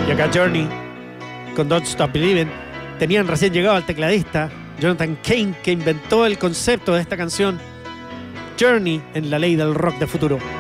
Y acá Journey con Don't Stop Believing. Tenían recién llegado al tecladista Jonathan Cain, que inventó el concepto de esta canción. Journey en la ley del rock de futuro.